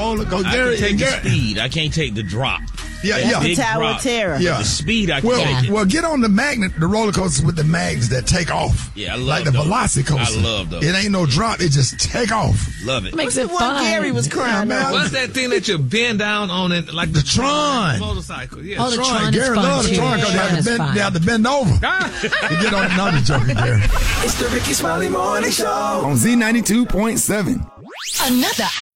roller coaster. I can take the speed. I can't take the drop. Yeah. The Tower of Terror. Yeah. The speed I can take it. Well, get on the roller coasters with the mags that take off. Yeah, I love like the those. Velocicoaster. I love those. It ain't no drop. It just take off. Love it. Makes it fun. Gary was crying out. What's that thing that you bend down on it like the Tron motorcycle? Yeah. Oh, the Tron Gary is fun loves the too. Tron because you have to bend over. You get on another joking, Gary. It's the Ricky Smiley Morning Show on Z92.7. Another